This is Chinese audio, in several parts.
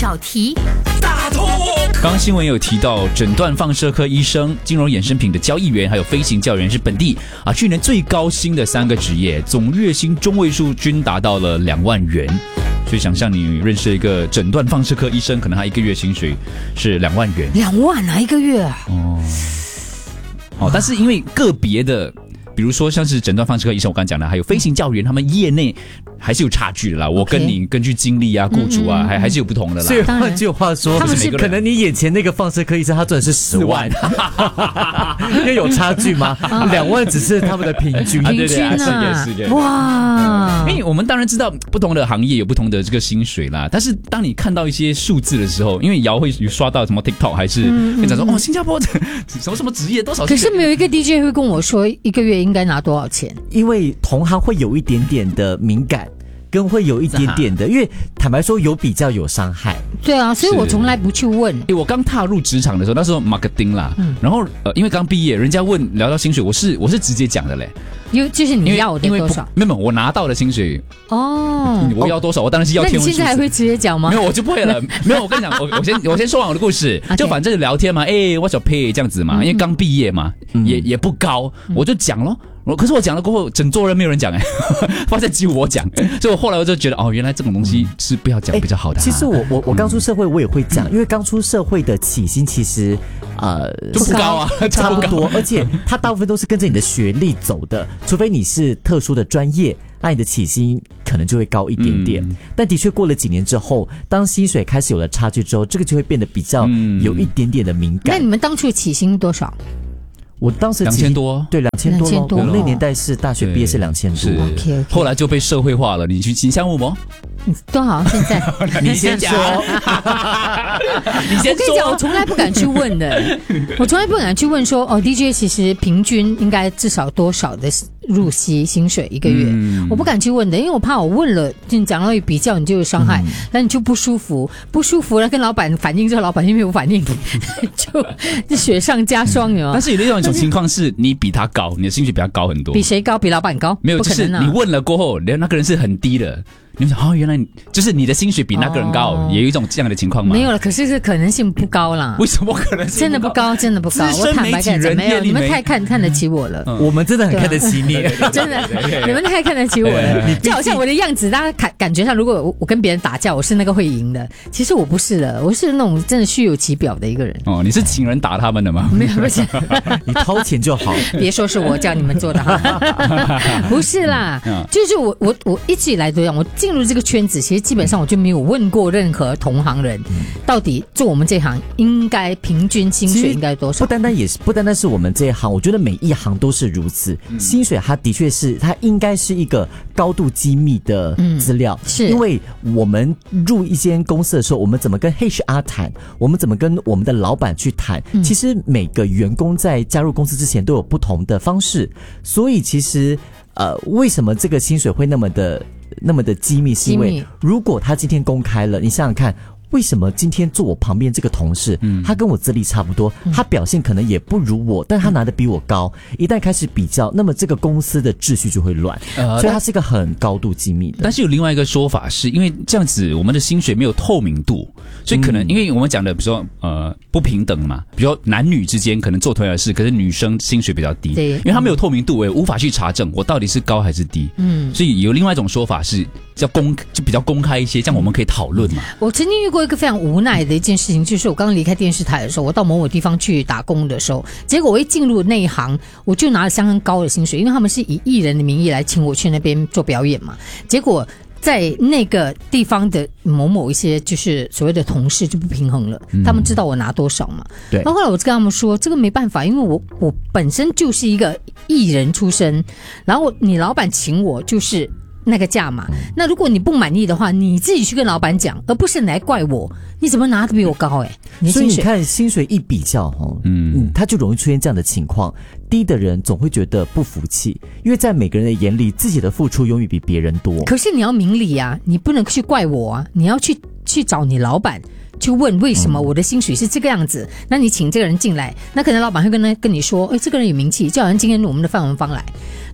小题。 大头。刚刚新闻有提到，诊断放射科医生、金融衍生品的交易员，还有飞行教员是本地去年最高薪的3个职业，总月薪中位数均达到了2万元。所以想象你认识一个诊断放射科医生，可能他一个月薪水是2万元。 2万啊，一个月啊？ 但是因为个别的，比如说像是诊断放射科医生，我刚刚讲的，还有飞行教员，他们业内还是有差距的啦。我跟你根据经历啊、雇主啊，还是有不同的啦。 所以换句话说， 他们是可能你眼前那个放射科医生，他赚的是10万，因为有差距吗？2万只是他们的平均， 平均啊，哇！ 因为我们当然知道不同的行业有不同的这个薪水啦，但是当你看到一些数字的时候，因为瑶会有刷到什么 TikTok 还是跟讲说新加坡什么职业多少？ 可是没有一个 DJ 会跟我说一个月应该拿多少钱， 因为同行会有一点点的敏感。跟会有一点点的，因为坦白说有比较有伤害。 对啊，所以我从来不去问。 我刚踏入职场的时候，那时候 marketing 啦，然后因为刚毕业，人家聊到薪水，我是直接讲的嘞。 就是你要的多少？ 没有，我拿到的薪水我要多少？我当然是要天文数字。 那你现在还会直接讲吗？ 没有，我就不会了。没有，我跟你讲，我先说完我的故事，就反正聊天嘛，what's your pay 这样子嘛，因为刚毕业嘛，也不高，我就讲咯。可是我讲了过后，整桌人没有人讲发现只有我讲，所以我后来我就觉得原来这种东西是不要讲比较好的。 其实我刚出社会我也会讲，因为刚出社会的起薪其实就不高啊， 差不多，而且它大部分都是跟着你的学历走的，除非你是特殊的专业，那你的起薪可能就会高一点点。但的确过了几年之后，当薪水开始有了差距之后，这个就会变得比较有一点点的敏感。 那你们当初起薪多少？ 我当时 2000多， 对，2000多。我那年代是大学毕业是2000多， okay. 后来就被社会化了。你去形象物吗？ 多好，现在你先讲，你先说。 我跟你讲，我从来不敢去问的，我从来不敢去问说DJ 其实平均应该至少多少的入息薪水一个月，我不敢去问的，因为我怕我问了，你讲到比较你就有伤害，那你就不舒服了，跟老板反映之后，老板又没有反应，就雪上加霜有。 但是有另一种情况是你比他高，你的薪水比他高很多。 比谁高？比老板高？ 没有，就是你问了过后，那个人是很低的。你想原来就是你的薪水比那个人高，也有一种这样的情况吗？ 没有了，可是这可能性不高啦。 为什么可能性真的不高？真的不高。我坦白讲，没有，你们太看得起我了。 我们真的很看得起你， 真的，你们太看得起我了。就好像我的样子，大家感觉上，如果我跟别人打架，我是那个会赢的，其实我不是的，我是那种真的虚有其表的一个人。 你是请人打他们的吗？ 没有，不是， 你掏钱就好。 别说是我叫你们做的哈，不是啦，就是我一直以来都这样，我进入这个圈子。其实基本上我就没有问过任何同行人，到底做我们这行应该平均薪水应该多少？ 不单单是我们这一行，我觉得每一行都是如此。薪水它的确是，它应该是一个高度机密的资料， 是因为我们入一间公司的时候，我们怎么跟 HR 谈，我们怎么跟我们的老板去谈，其实每个员工在加入公司之前都有不同的方式，所以其实为什么这个薪水会那么的机密，是因为如果他今天公开了，你想想看，为什么今天坐我旁边这个同事，他跟我资历差不多，他表现可能也不如我，但他拿的比我高，一旦开始比较，那么这个公司的秩序就会乱，所以它是一个很高度机密的。 但是有另外一个说法是，因为这样子我们的薪水没有透明度，所以可能因为我们讲的比如说不平等嘛，比如说男女之间可能做同样的事，可是女生薪水比较低，因为他没有透明度，我也无法去查证我到底是高还是低。所以有另外一种说法是就比较公开一些，这样我们可以讨论嘛。 我曾经遇过一个非常无奈的一件事情，就是我刚刚离开电视台的时候，我到某地方去打工的时候，结果我一进入那一行，我就拿了相当高的薪水，因为他们是以艺人的名义来请我去那边做表演嘛。结果在那个地方的某一些就是所谓的同事就不平衡了，他们知道我拿多少嘛。 对。 然后后来我就跟他们说，这个没办法，因为我本身就是一个艺人出身，然后你老板请我就是那个价嘛，那如果你不满意的话，你自己去跟老板讲，而不是来怪我，你怎么拿的比我高所以你看薪水一比较他就容易出现这样的情况，低的人总会觉得不服气，因为在每个人的眼里，自己的付出永远比别人多。 可是你要明理啊，你不能去怪我啊，你要去找你老板去问为什么我的薪水是这个样子，那你请这个人进来，那可能老板会跟你说，这个人有名气，就好像今天我们的范文芳来，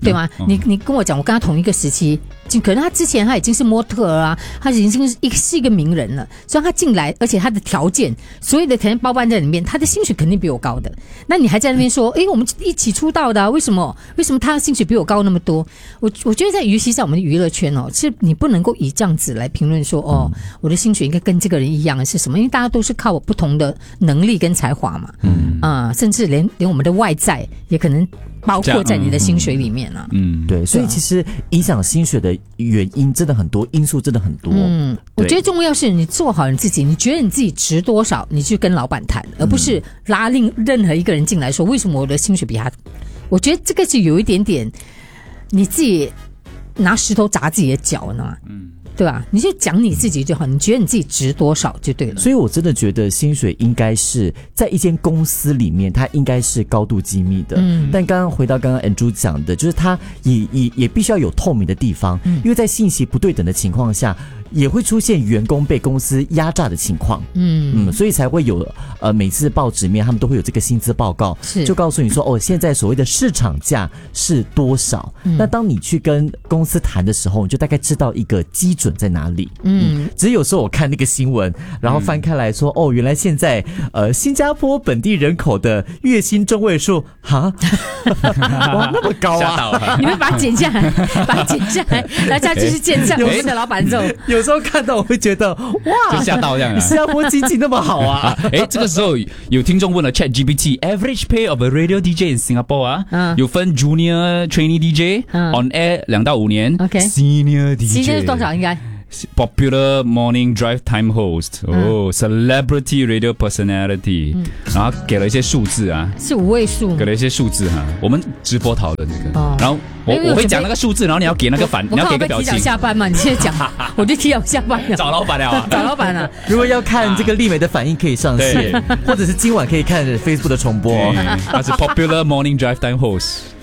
对吗？你跟我讲，我跟他同一个时期，可能他之前他已经是模特啊，他已经是一个名人了，所以他进来，而且他的条件，所有的条件包办在里面，他的薪水肯定比我高的。那你还在那边说，我们一起出道的，为什么他的薪水比我高那么多？我觉得尤其在我们的娱乐圈是你不能够以这样子来评论说，我的薪水应该跟这个人一样是什么？因为大家都是靠不同的能力跟才华嘛，甚至连我们的外在也可能包括在你的薪水里面啊。 对，所以其实影响薪水的原因真的很多，因素真的很多。 我觉得重要是你做好你自己，你觉得你自己值多少，你去跟老板谈，而不是拉任何一个人进来说为什么我的薪水比他。我觉得这个是有一点点你自己拿石头砸自己的脚呢。对吧？你就讲你自己就好，你觉得你自己值多少就对了。 所以我真的觉得薪水应该是在一间公司里面，它应该是高度机密的。但刚刚回到刚刚 Andrew 讲的，就是它也必须要有透明的地方，因为在信息不对等的情况下，也会出现员工被公司压榨的情况。所以才会有每次报纸面他们都会有这个薪资报告，就告诉你说现在所谓的市场价是多少。那当你去跟公司谈的时候，你就大概知道一个基准在哪里。只是有时候我看那个新闻，然后翻开来说原来现在新加坡本地人口的月薪中位数哇那么高啊！ 你们把它剪下来，然后再继续见上我们的老板之后， 有时候看到我会觉得哇， 就吓到这样新加坡经济那么好啊！ 这个时候有听众问了 ChatGPT average pay of a radio DJ in Singapore 有分 Junior Trainee DJ on air 2到5年 Senior DJ 是多少应该 Popular morning drive time host Celebrity radio personality 然后给了一些数字啊， 是5位数， 给了一些数字我们直播讨论这个然后我会讲那个数字，然后你要给那个你要给个表情。 我提早下班嘛，你现在讲我就提早下班了， 找老板了找老板了。 如果要看这个丽美的反应可以上线，或者是今晚可以看 Facebook 的重播。 他是 Popular morning drive time host